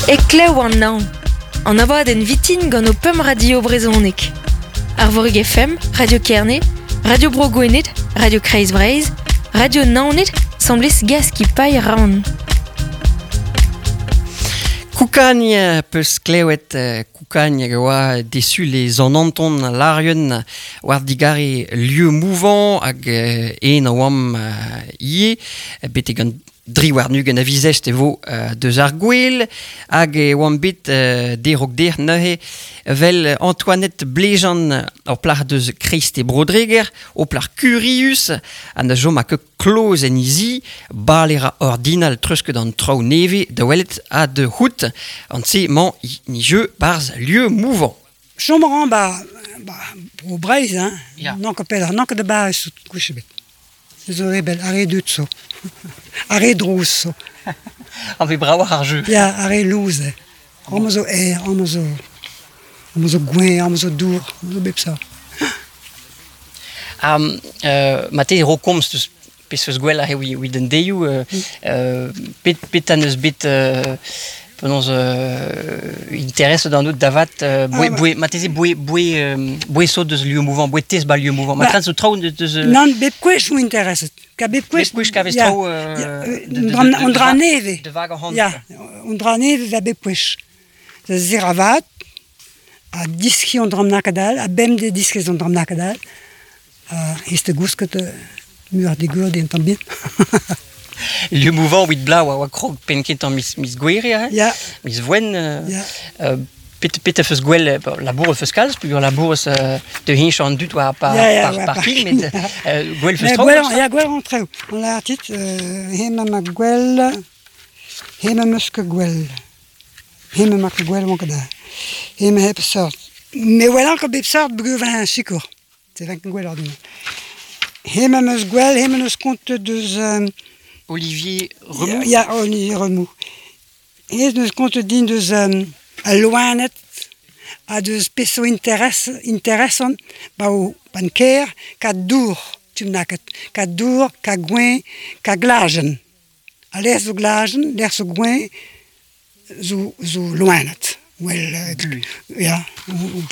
E klev an naon. An avad en vitin gant o pem radio brezonek. Arvorug FM, Radio Kerne, Radio Brogouennet, Radio Kreis-Breizh, Radio Naonet, semblez gas ki paille raon. Koukagne peus klevet koukagne oa desu les an anton larien war digare lieu mouvant hag en oam ie bete gant dri war nugen a vizest evo deus ar gwell hag oam bet derog der neuhe vel Antoinette Blejan or plar deus Christ e Brodreger o plar Curius an a jom a ke kloz en izi balera ordinal trusket an trau neve de welet a de hout an se man ni jeu barz lieu mouvant. Chomran o Breizh, hein? Ja. Nank de baez kouchebet. Zo rebel, are dut zo. Are drouz zo. An ve brawa ar jeu. Ja, are louze. Am zo am zo gwen, am zo dour, am zo bep sa. Mate rokomst dus peseus gwell a we den deioù pet an eus bet penons interesse d'an out davat mateze boe so deus lieu mouvant, boe tez ba lieu mouvant. Matran zo traoù deus... Nan, bep kwech ou interesset. Ka bep kwech... Bep kwech ka vez traoù... On dra neve. De vag an hand. Ja, on dra neve va bep kwech. Zir avat, a diski on dram nakadal, a bem de diskez on dram nakadal, este gousket mur de god en tambien. Lieu mouvant wit blau a krog penket an mis gweria, Ja. mis voen... Pet a feus gwell labour feus kalz, puis labour de hinch an dut oa par pil, met gwell feus traoù. Ja, gwell an traoù. On l'a artit, hema ma gwell, hema meus ke gwell. Hema ma ke gwell wank da. Hema hep sort. Me welan ko bep sort begu van sikour. C'est van gwell ordine. Hema meus gwell, hema meus kont deus... Olivier Remou. Ja, Olivier Remou. Hez meus kont din deus a loanet, a deus peso interesant, ba o pan ker, ka dour, tum naket. Ka dour, ka gwen, ka glajen. A l'er zo glajen, l'er zo gwen, zo loanet. Well, ja,